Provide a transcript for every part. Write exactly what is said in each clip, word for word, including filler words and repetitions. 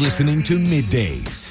listening to Middays.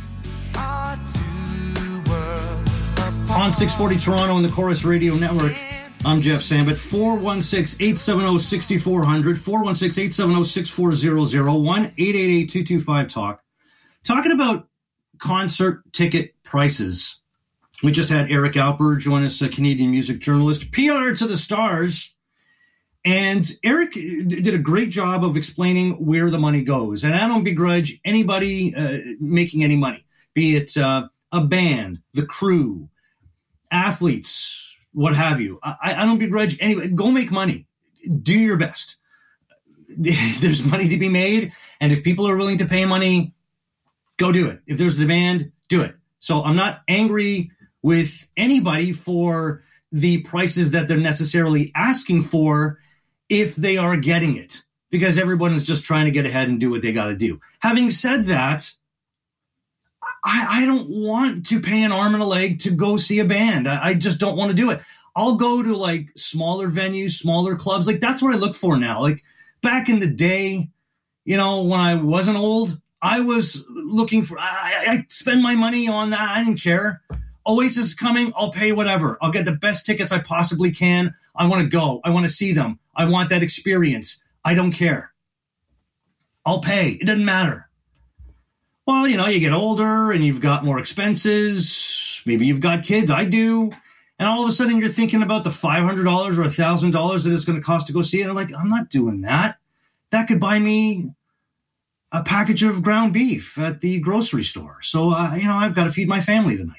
On six forty Toronto and the Chorus Radio Network, I'm Jeff Sambit. four one six, eight seven zero, six four zero zero, four one six, eight seven zero, six four zero zero, one eight eight eight, two two five, talk. Talking about concert ticket prices. We just had Eric Alper join us, a Canadian music journalist, P R to the stars. And Eric did a great job of explaining where the money goes. And I don't begrudge anybody uh, making any money, be it uh, a band, the crew, athletes, what have you. I, I don't begrudge anybody. Go make money. Do your best. There's money to be made. And if people are willing to pay money, go do it. If there's demand, do it. So I'm not angry with anybody for the prices that they're necessarily asking for if they are getting it, because everyone is just trying to get ahead and do what they got to do. Having said that, I, I don't want to pay an arm and a leg to go see a band. I, I just don't want to do it. I'll go to like smaller venues, smaller clubs. Like that's what I look for now. Like back in the day, you know, when I wasn't old, I was looking for, I, I spend my money on that. I didn't care. Oasis is coming. I'll pay whatever. I'll get the best tickets I possibly can. I want to go. I want to see them. I want that experience. I don't care. I'll pay. It doesn't matter. Well, you know, you get older and you've got more expenses. Maybe you've got kids. I do. And all of a sudden you're thinking about the five hundred dollars or one thousand dollars that it's going to cost to go see it. And I'm like, I'm not doing that. That could buy me a package of ground beef at the grocery store. So, uh, you know, I've got to feed my family tonight.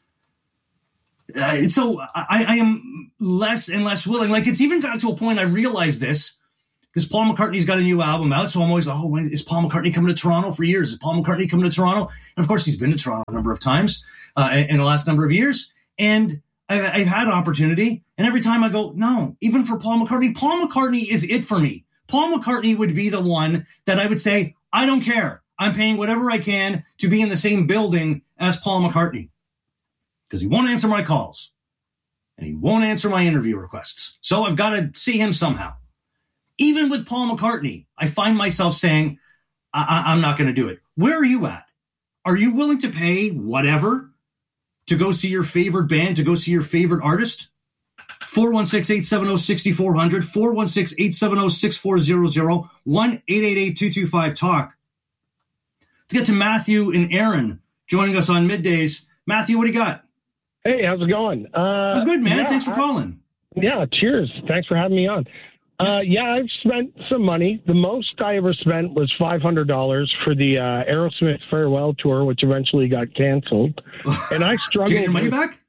Uh, so I, I am less and less willing. Like it's even got to a point I realized this because Paul McCartney's got a new album out. So I'm always, oh, when is Paul McCartney coming to Toronto? For years, is Paul McCartney coming to Toronto? And of course, he's been to Toronto a number of times uh, in the last number of years. And I've, I've had an opportunity. And every time I go, no, even for Paul McCartney, Paul McCartney is it for me. Paul McCartney would be the one that I would say, I don't care. I'm paying whatever I can to be in the same building as Paul McCartney. Because he won't answer my calls. And he won't answer my interview requests. So I've got to see him somehow. Even with Paul McCartney, I find myself saying, I- I- I'm not going to do it. Where are you at? Are you willing to pay whatever to go see your favorite band, to go see your favorite artist? four one six, eight seven zero, six four zero zero, four one six, eight seven zero, six four zero zero, one eight eight eight, two two five, talk. Let's get to Matthew and Aaron joining us on Middays. Matthew, what do you got? Hey, how's it going? Uh, I'm good, man. Yeah, Thanks for calling. I, yeah, cheers. Thanks for having me on. Uh, yeah, I've spent some money. The most I ever spent was five hundred dollars for the uh, Aerosmith farewell tour, which eventually got canceled. And I struggled. Did you get your money with, back?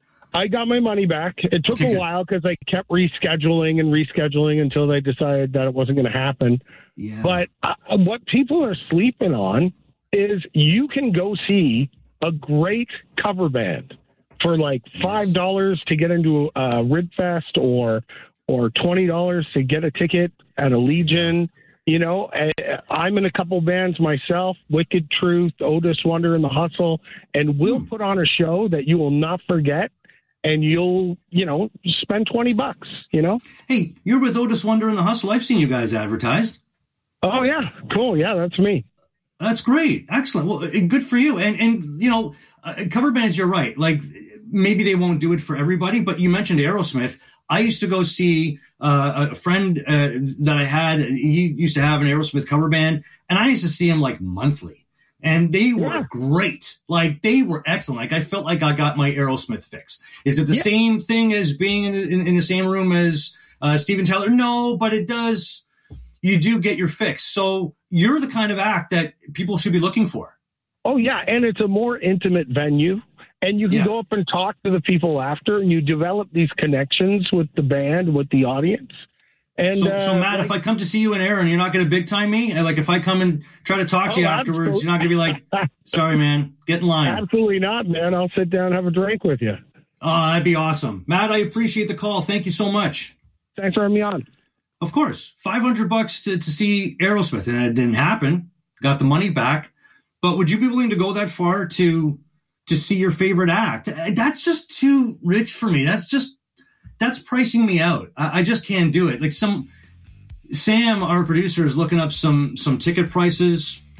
I got my money back. It took Okay, a good. while because I kept rescheduling and rescheduling until they decided that it wasn't going to happen. Yeah. But uh, what people are sleeping on is you can go see a great cover band for like five dollars to get into a Ribfest or or twenty dollars to get a ticket at a Legion. You know, I'm in a couple bands myself, Wicked Truth, Otis Wonder and the Hustle, and we'll hmm. put on a show that you will not forget, and you'll, you know, spend twenty bucks, you know? Hey, you're with Otis Wonder and the Hustle. I've seen you guys advertised. Oh, yeah. Cool. Yeah, that's me. That's great. Excellent. Well, good for you. And, and you know, uh, cover bands, you're right. Like, maybe they won't do it for everybody, but you mentioned Aerosmith. I used to go see uh, a friend uh, that I had. He used to have an Aerosmith cover band, and I used to see him like monthly. And they were yeah. great. Like, they were excellent. Like, I felt like I got my Aerosmith fix. Is it the yeah. same thing as being in the, in, in the same room as uh, Steven Tyler? No, but it does. You do get your fix. So you're the kind of act that people should be looking for. Oh, yeah. And it's a more intimate venue. And you can yeah. go up and talk to the people after, and you develop these connections with the band, with the audience. And so, uh, so Matt, like, if I come to see you and Aaron, you're not going to big time me? Like, if I come and try to talk to you oh, afterwards, absolutely. you're not going to be like, sorry, man, get in line. Absolutely not, man. I'll sit down and have a drink with you. Oh, that'd be awesome. Matt, I appreciate the call. Thank you so much. Thanks for having me on. Of course. five hundred bucks to, to see Aerosmith, and it didn't happen. Got the money back. But would you be willing to go that far to to see your favorite act? That's just too rich for me. That's just, that's pricing me out. I, I just can't do it. Like some, Sam, our producer, is looking up some, some ticket prices.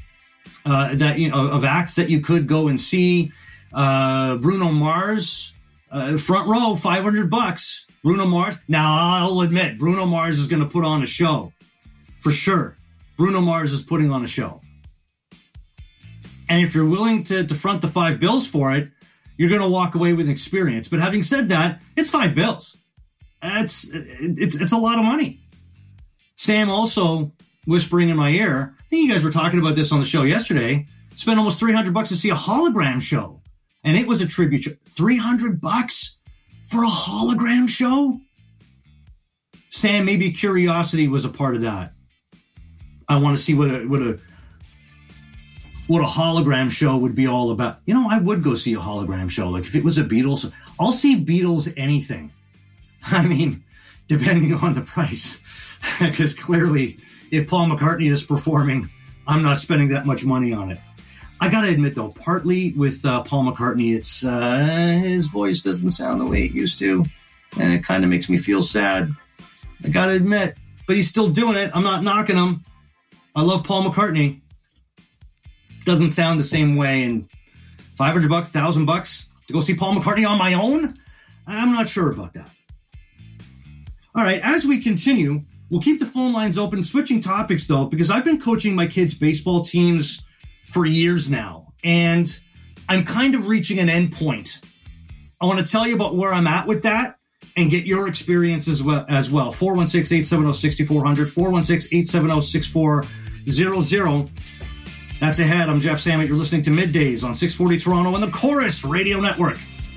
uh, that you know of acts that you could go and see. Uh, Bruno Mars, uh, front row, five hundred bucks. Bruno Mars. Now, I'll admit, Bruno Mars is going to put on a show. For sure. Bruno Mars is putting on a show. And if you're willing to, to front the five bills for it, you're going to walk away with experience. But having said that, it's five bills. That's it's it's a lot of money. Sam also whispering in my ear, I think you guys were talking about this on the show yesterday, spent almost three hundred bucks to see a hologram show. And it was a tribute show. three hundred bucks for a hologram show? Sam, maybe curiosity was a part of that. I want to see what a, what a, what a hologram show would be all about. You know, I would go see a hologram show. Like if it was a Beatles, I'll see Beatles anything. I mean, depending on the price. Because clearly, if Paul McCartney is performing, I'm not spending that much money on it. I got to admit, though, partly with uh, Paul McCartney, it's uh, his voice doesn't sound the way it used to. And it kind of makes me feel sad. I got to admit. But he's still doing it. I'm not knocking him. I love Paul McCartney. Doesn't sound the same way. And five hundred bucks, one thousand bucks to go see Paul McCartney on my own? I'm not sure about that. All right, as we continue, we'll keep the phone lines open, switching topics, though, because I've been coaching my kids' baseball teams for years now, and I'm kind of reaching an end point. I want to tell you about where I'm at with that and get your experience as well. As well. four one six, eight seven zero, six four zero zero, four one six, eight seven zero, six four zero zero. That's ahead. I'm Jeff Samet. You're listening to Middays on six forty Toronto and the Chorus Radio Network.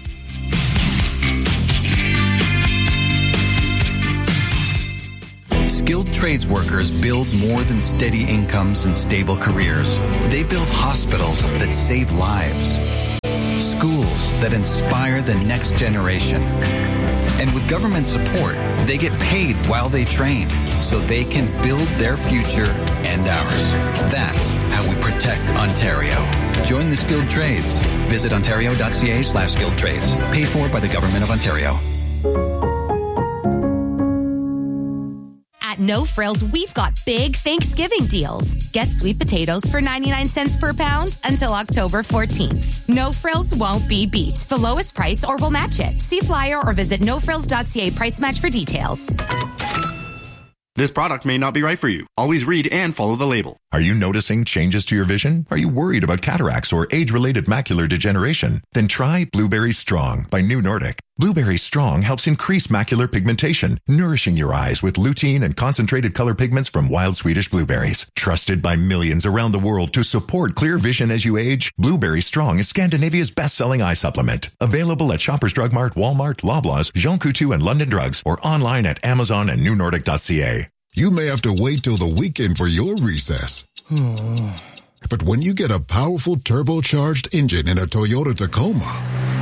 Skilled trades workers build more than steady incomes and stable careers. They build hospitals that save lives, schools that inspire the next generation. And with government support, they get paid while they train so they can build their future and ours. That's how we protect Ontario. Join the skilled trades. Visit ontario.ca slash skilled trades. Paid for by the Government of Ontario. At No Frills, we've got big Thanksgiving deals. Get sweet potatoes for ninety-nine cents per pound until October fourteenth. No Frills won't be beat. The lowest price or we'll match it. See flyer or visit no frills dot c a price match for details. This product may not be right for you. Always read and follow the label. Are you noticing changes to your vision? Are you worried about cataracts or age-related macular degeneration? Then try Blueberry Strong by New Nordic. Blueberry Strong helps increase macular pigmentation, nourishing your eyes with lutein and concentrated color pigments from wild Swedish blueberries. Trusted by millions around the world to support clear vision as you age, Blueberry Strong is Scandinavia's best-selling eye supplement. Available at Shoppers Drug Mart, Walmart, Loblaws, Jean Coutu, and London Drugs, or online at Amazon and new nordic dot c a. You may have to wait till the weekend for your recess. But when you get a powerful turbocharged engine in a Toyota Tacoma,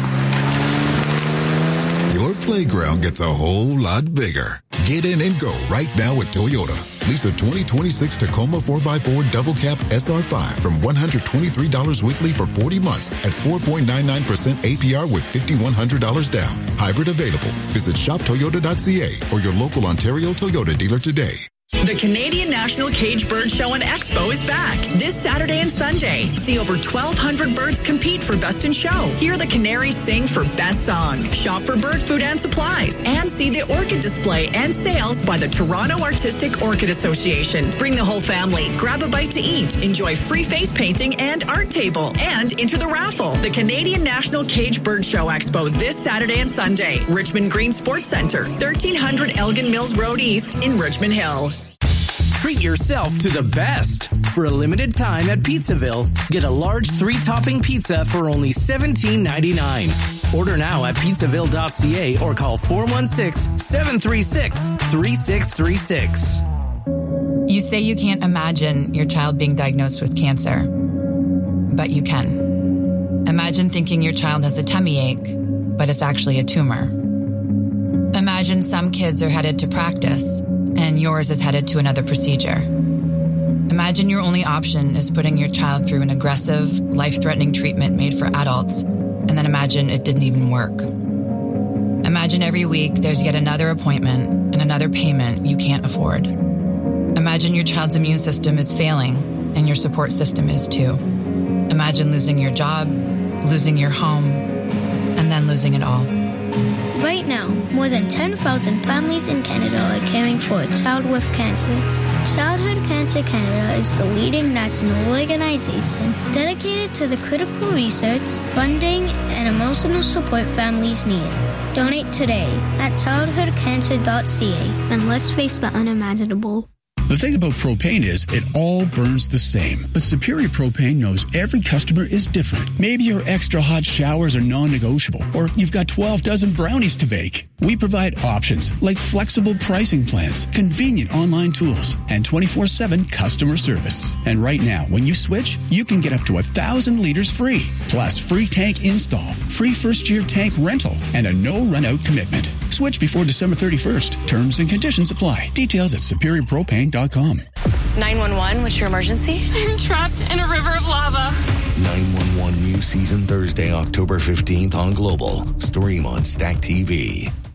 your playground gets a whole lot bigger. Get in and go right now at Toyota. Lease a twenty twenty-six Tacoma four by four Double Cab S R five from one hundred twenty-three dollars weekly for forty months at four point nine nine percent A P R with five thousand one hundred dollars down. Hybrid available. Visit shop toyota dot c a or your local Ontario Toyota dealer today. The Canadian National Cage Bird Show and Expo is back this Saturday and Sunday. See over twelve hundred birds compete for Best in Show. Hear the canaries sing for Best Song. Shop for bird food and supplies. And see the orchid display and sales by the Toronto Artistic Orchid Association. Bring the whole family. Grab a bite to eat. Enjoy free face painting and art table. And enter the raffle. The Canadian National Cage Bird Show Expo this Saturday and Sunday. Richmond Green Sports Centre, thirteen hundred Elgin Mills Road East in Richmond Hill. Treat yourself to the best. For a limited time at Pizzaville, get a large three-topping pizza for only seventeen ninety-nine. Order now at pizzaville dot c a or call four one six, seven three six, three six three six. You say you can't imagine your child being diagnosed with cancer, but you can. Imagine thinking your child has a tummy ache, but it's actually a tumor. Imagine some kids are headed to practice, and yours is headed to another procedure. Imagine your only option is putting your child through an aggressive, life-threatening treatment made for adults, and then imagine it didn't even work. Imagine every week there's yet another appointment and another payment you can't afford. Imagine your child's immune system is failing, and your support system is too. Imagine losing your job, losing your home, and then losing it all. Right now, more than ten thousand families in Canada are caring for a child with cancer. Childhood Cancer Canada is the leading national organization dedicated to the critical research, funding, and emotional support families need. Donate today at childhood cancer dot c a and let's face the unimaginable. The thing about propane is it all burns the same. But Superior Propane knows every customer is different. Maybe your extra hot showers are non-negotiable, or you've got twelve dozen brownies to bake. We provide options like flexible pricing plans, convenient online tools, and twenty-four seven customer service. And right now, when you switch, you can get up to one thousand liters free, plus free tank install, free first-year tank rental, and a no-run-out commitment. Switch before December thirty-first. Terms and conditions apply. Details at superior propane dot com. nine one one, what's your emergency? I'm trapped in a river of lava. nine one one new season Thursday, October fifteenth on Global. Stream on Stack T V.